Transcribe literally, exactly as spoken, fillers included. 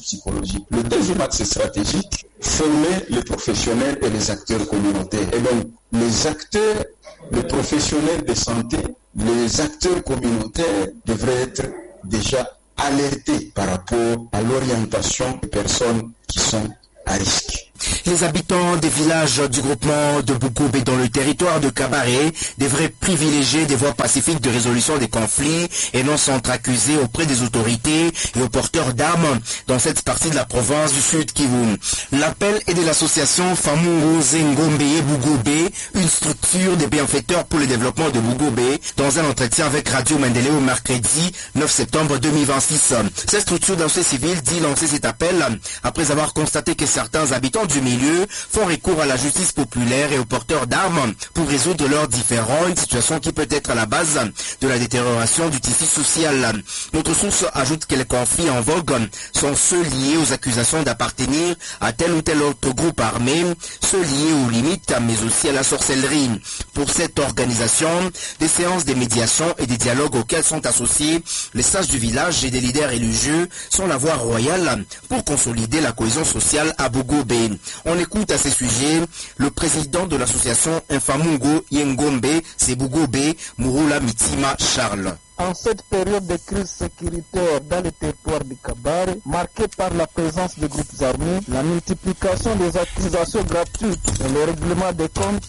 psychologique. Le deuxième axe stratégique, former les professionnels et les acteurs communautaires. Et donc, les acteurs, les professionnels de santé, les acteurs communautaires devraient être déjà alertés par rapport à l'orientation des personnes qui sont à risque. Les habitants des villages du groupement de Bougoubé dans le territoire de Kabaré devraient privilégier des voies pacifiques de résolution des conflits et non s'entre-accuser auprès des autorités et aux porteurs d'armes dans cette partie de la province du Sud Kivu. L'appel est de l'association Famuru Zengombe Bougoubé, une structure des bienfaiteurs pour le développement de Bougoubé, dans un entretien avec Radio Mendelé au mercredi neuf septembre deux mille vingt-six. Cette structure de la société civile dit lancer cet appel après avoir constaté que certains habitants du milieu font recours à la justice populaire et aux porteurs d'armes pour résoudre leurs différends, une situation qui peut être à la base de la détérioration du tissu social. Notre source ajoute que les conflits en vogue sont ceux liés aux accusations d'appartenir à tel ou tel autre groupe armé, ceux liés aux limites, mais aussi à la sorcellerie. Pour cette organisation, des séances de médiation et des dialogues auxquels sont associés les sages du village et des leaders religieux sont la voie royale pour consolider la cohésion sociale à Bougoubé. On écoute à ces sujets le président de l'association Infamungo Yengombe, c'est Bougoubé, Mouroula Mitima Charles. En cette période de crise sécuritaire dans le territoire du Kabare, marquée par la présence de groupes armés, la multiplication des accusations gratuites et le règlement des comptes,